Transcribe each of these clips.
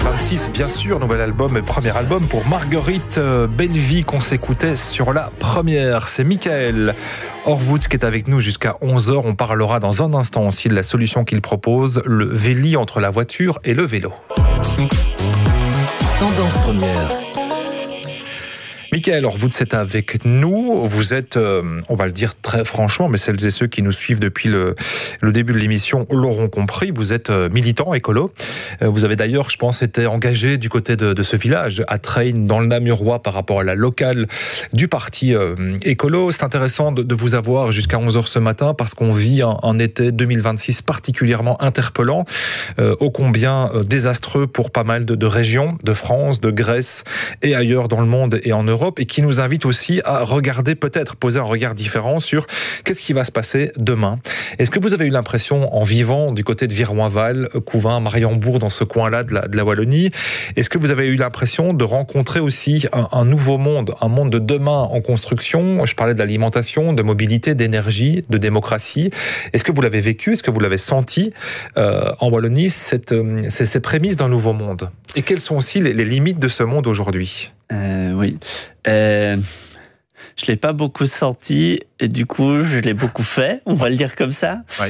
2026, bien sûr, nouvel album et premier album pour Marguerite Bellevie qu'on s'écoutait sur la première. C'est Michael Horvouts qui est avec nous jusqu'à 11h. On parlera dans un instant aussi de la solution qu'il propose, le Véli entre la voiture et le vélo. Tendance première. Michael Horvouts est avec nous. Vous êtes, on va le dire très franchement, mais celles et ceux qui nous suivent depuis le début de l'émission l'auront compris, vous êtes militant écolo. Vous avez d'ailleurs, je pense, été engagé du côté de ce village, à Train, dans le Namurois, par rapport à la locale du parti écolo. C'est intéressant de vous avoir jusqu'à 11h ce matin, parce qu'on vit un été 2026 particulièrement interpellant, ô combien désastreux pour pas mal de régions, de France, de Grèce et ailleurs dans le monde et en Europe, et qui nous invite aussi à regarder, peut-être poser un regard différent sur qu'est-ce qui va se passer demain. Est-ce que vous avez eu l'impression, en vivant du côté de Viroinval, Couvin, Mariembourg, dans ce coin-là de la Wallonie, est-ce que vous avez eu l'impression de rencontrer aussi un nouveau monde, un monde de demain en construction? Je parlais de l'alimentation, de mobilité, d'énergie, de démocratie. Est-ce que vous l'avez vécu? Est-ce que vous l'avez senti en Wallonie, ces prémices d'un nouveau monde? Et quelles sont aussi les limites de ce monde aujourd'hui? Oui. Je l'ai pas beaucoup senti et du coup je l'ai beaucoup fait, on va le dire comme ça. Oui.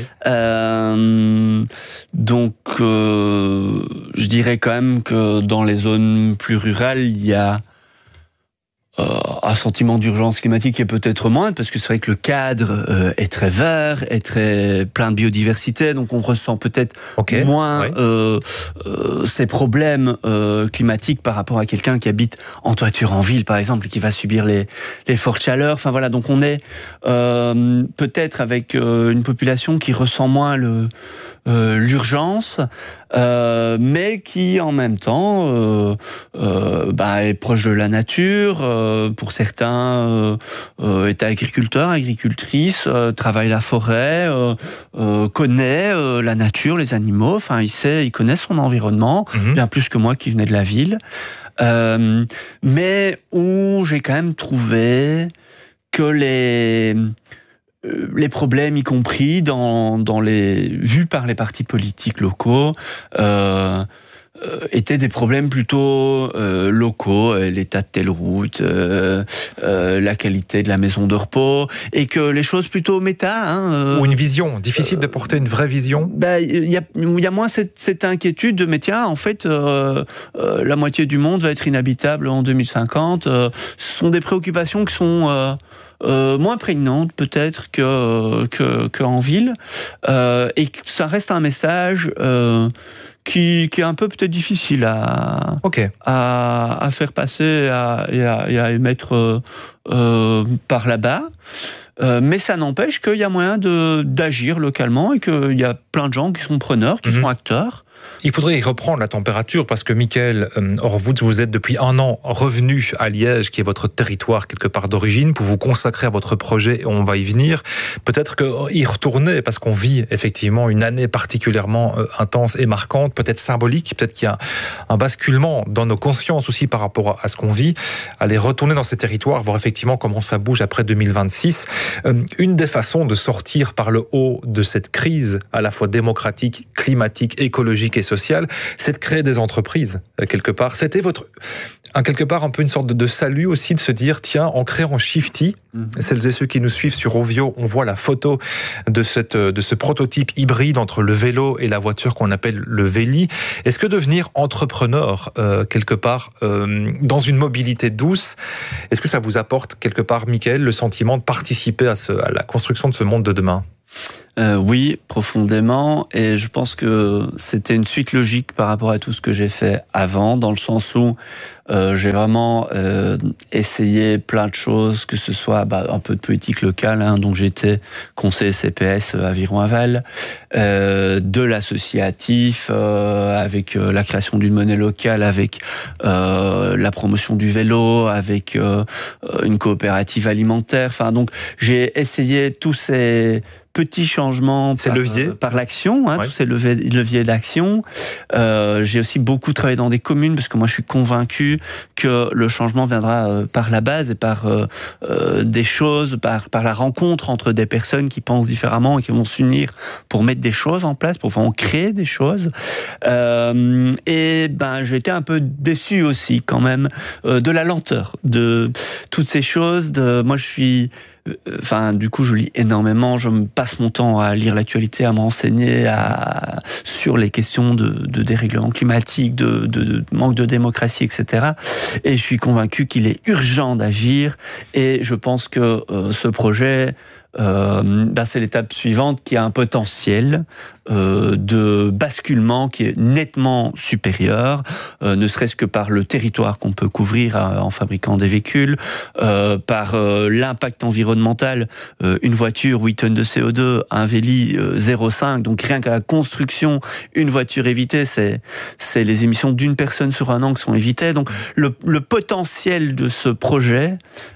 Donc je dirais quand même que dans les zones plus rurales il y a un sentiment d'urgence climatique qui est peut-être moins, parce que c'est vrai que le cadre est très vert, est très plein de biodiversité, donc on ressent peut-être moins ces problèmes climatiques par rapport à quelqu'un qui habite en toiture en ville, par exemple, et qui va subir les fortes chaleurs. Enfin voilà, donc on est peut-être avec une population qui ressent moins l'urgence, mais qui en même temps est proche de la nature. Pour certains, est agriculteur, agricultrice, travaille la forêt, connaît la nature, les animaux. Enfin, il connaît son environnement, bien plus que moi qui venais de la ville. Mais où j'ai quand même trouvé que les problèmes, y compris vus par les partis politiques locaux, étaient des problèmes plutôt locaux, l'état de telle route, la qualité de la maison de repos, et que les choses plutôt méta. Ou une vision, difficile de porter une vraie vision. Il y a moins cette inquiétude de, mais tiens, en fait, la moitié du monde va être inhabitable en 2050. Ce sont des préoccupations qui sont moins prégnantes peut-être qu'en ville, et ça reste un message qui est un peu peut-être difficile à faire passer et à émettre par là-bas. Mais ça n'empêche qu'il y a moyen d'agir localement et qu'il y a plein de gens qui sont preneurs, qui sont acteurs. Il faudrait y reprendre la température, parce que Michael Horvouts, vous êtes depuis 1 an revenu à Liège, qui est votre territoire quelque part d'origine, pour vous consacrer à votre projet, et on va y venir. Peut-être qu'y retourner, parce qu'on vit effectivement une année particulièrement intense et marquante, peut-être symbolique, peut-être qu'il y a un basculement dans nos consciences aussi par rapport à ce qu'on vit. Aller retourner dans ces territoires, voir effectivement comment ça bouge après 2026. Une des façons de sortir par le haut de cette crise, à la fois démocratique, climatique, écologique et sociale, c'est de créer des entreprises, quelque part. C'était quelque part un peu une sorte de salut aussi, de se dire, tiens, en créant Shifty, celles et ceux qui nous suivent sur Ovio, on voit la photo de ce prototype hybride entre le vélo et la voiture qu'on appelle le Véli. Est-ce que devenir entrepreneur, quelque part, dans une mobilité douce, est-ce que ça vous apporte, quelque part, Michael, le sentiment de participer à la construction de ce monde de demain? Oui, profondément, et je pense que c'était une suite logique par rapport à tout ce que j'ai fait avant, dans le sens où j'ai vraiment essayé plein de choses, que ce soit un peu de politique locale, donc j'étais conseiller CPS à Viroinval, de l'associatif, avec la création d'une monnaie locale, avec la promotion du vélo, avec une coopérative alimentaire. Enfin, donc j'ai essayé tous ces petits chantiers changement par l'action, tous ces leviers d'action. J'ai aussi beaucoup travaillé dans des communes parce que moi je suis convaincu que le changement viendra par la base et par des choses, par la rencontre entre des personnes qui pensent différemment et qui vont s'unir pour mettre des choses en place, pour vraiment créer des choses. Et j'ai été un peu déçu aussi quand même de la lenteur de toutes ces choses. Moi je suis du coup, je lis énormément, je me passe mon temps à lire l'actualité, à me renseigner sur les questions de dérèglement climatique, de manque de démocratie, etc. Et je suis convaincu qu'il est urgent d'agir. Et je pense que ce projet, c'est l'étape suivante qui a un potentiel de basculement qui est nettement supérieur, ne serait-ce que par le territoire qu'on peut couvrir en fabriquant des véhicules, par l'impact environnemental, une voiture 8 tonnes de CO2, un Véli 0,5, donc rien qu'à la construction, une voiture évitée, c'est les émissions d'une personne sur un an qui sont évitées. Donc le potentiel de ce projet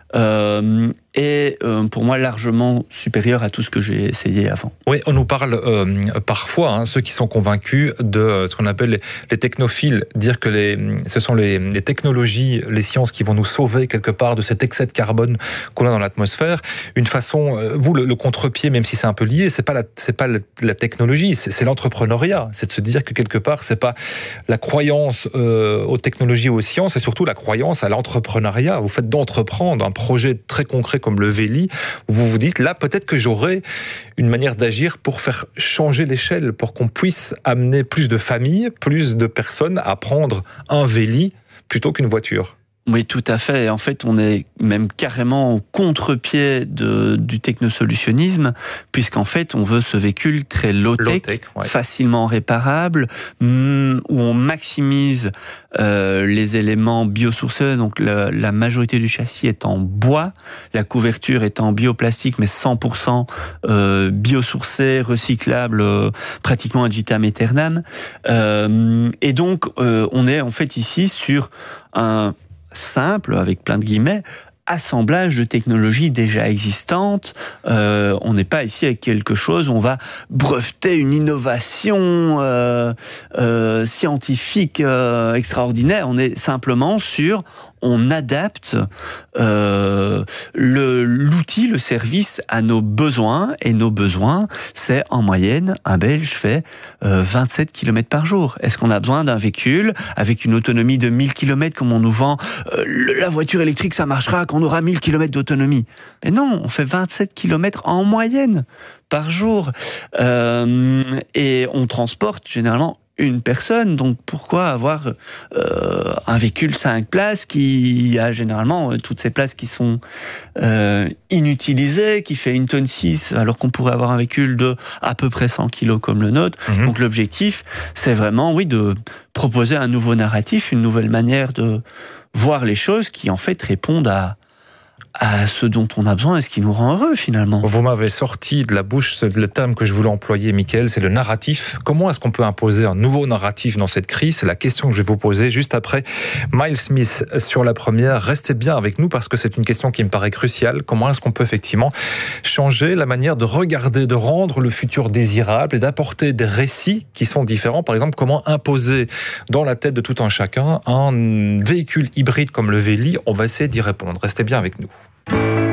est pour moi largement supérieur à tout ce que j'ai essayé avant. Oui, on nous parle parfois, ceux qui sont convaincus de ce qu'on appelle les technophiles, dire que ce sont les technologies, les sciences qui vont nous sauver quelque part de cet excès de carbone qu'on a dans l'atmosphère. Une façon, vous, le contre-pied, même si c'est un peu lié, c'est pas la technologie, c'est l'entrepreneuriat. C'est de se dire que quelque part, c'est pas la croyance aux technologies, aux sciences, c'est surtout la croyance à l'entrepreneuriat. Vous faites d'entreprendre un projet très concret comme le Véli, où vous vous dites, là, peut-être que j'aurai une manière d'agir pour faire changer l'échelle, pour qu'on puisse amener plus de familles, plus de personnes à prendre un Véli plutôt qu'une voiture. Oui, tout à fait. En fait, on est même carrément au contre-pied du technosolutionnisme, puisqu'en fait, on veut ce véhicule très low-tech, facilement réparable, où on maximise les éléments biosourcés. Donc, la majorité du châssis est en bois, la couverture est en bioplastique, mais 100% biosourcé, recyclable, pratiquement ad vitam aeternam. Et donc, on est en fait ici sur un simple, avec plein de guillemets, assemblage de technologies déjà existantes. On n'est pas ici avec quelque chose où on va breveter une innovation scientifique extraordinaire. On est simplement on adapte l'outil, le service à nos besoins, et nos besoins, c'est en moyenne, un Belge fait 27 km par jour. Est-ce qu'on a besoin d'un véhicule avec une autonomie de 1000 km comme on nous vend la voiture électrique, ça marchera quand on aura 1000 km d'autonomie? Mais non, on fait 27 km en moyenne par jour. Et on transporte généralement une personne, donc pourquoi avoir un véhicule 5 places qui a généralement toutes ces places qui sont inutilisées, qui fait 1,6 tonne alors qu'on pourrait avoir un véhicule de à peu près 100 kg comme le nôtre. Donc l'objectif, c'est vraiment de proposer un nouveau narratif, une nouvelle manière de voir les choses qui en fait répondent à ce dont on a besoin et ce qui nous rend heureux finalement. Vous m'avez sorti de la bouche le terme que je voulais employer, Mickaël, c'est le narratif. Comment est-ce qu'on peut imposer un nouveau narratif dans cette crise? C'est la question que je vais vous poser juste après Miles Smith sur la première. Restez bien avec nous parce que c'est une question qui me paraît cruciale. Comment est-ce qu'on peut effectivement changer la manière de regarder, de rendre le futur désirable et d'apporter des récits qui sont différents? Par exemple, comment imposer dans la tête de tout un chacun un véhicule hybride comme le Véli? On va essayer d'y répondre. Restez bien avec nous.